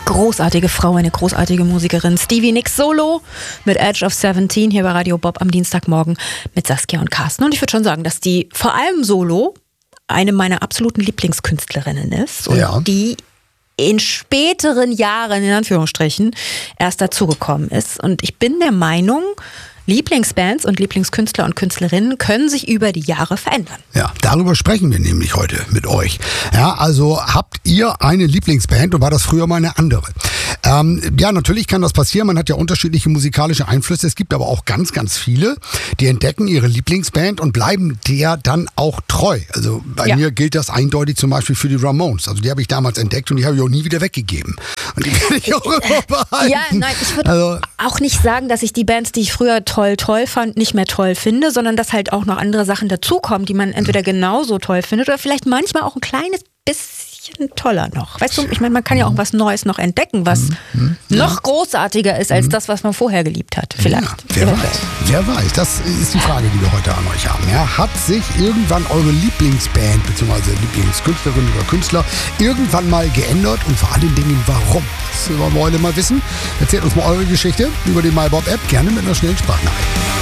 großartige Frau, eine großartige Musikerin. Stevie Nicks Solo mit Edge of 17 hier bei Radio Bob am Dienstagmorgen mit Saskia und Carsten. Und ich würde schon sagen, dass die vor allem Solo eine meiner absoluten Lieblingskünstlerinnen ist und die in späteren Jahren, in Anführungsstrichen, erst dazugekommen ist. Und ich bin der Meinung, Lieblingsbands und Lieblingskünstler und Künstlerinnen können sich über die Jahre verändern. Ja, darüber sprechen wir nämlich heute mit euch. Ja, also habt ihr eine Lieblingsband und war das früher mal eine andere? Ja, natürlich kann das passieren. Man hat ja unterschiedliche musikalische Einflüsse. Es gibt aber auch ganz, ganz viele, die entdecken ihre Lieblingsband und bleiben der dann auch treu. Also bei mir gilt das eindeutig zum Beispiel für die Ramones. Also die habe ich damals entdeckt und die habe ich auch nie wieder weggegeben. Und die werde ich auch immer behalten. Ja, nein, ich würde auch nicht sagen, dass ich die Bands, die ich früher toll fand, nicht mehr toll finde, sondern dass halt auch noch andere Sachen dazukommen, die man entweder genauso toll findet oder vielleicht manchmal auch ein kleines bisschen toller noch. Weißt du, ich meine, man kann ja auch was Neues noch entdecken, was noch großartiger ist als das, was man vorher geliebt hat. Vielleicht. Ja, wer weiß. Das ist die Frage, die wir heute an euch haben. Ja, hat sich irgendwann eure Lieblingsband bzw. Lieblingskünstlerin oder Künstler irgendwann mal geändert und vor allen Dingen warum? Das wollen wir heute mal wissen. Erzählt uns mal eure Geschichte über die MyBob-App, gerne mit einer schnellen Sprachnachricht.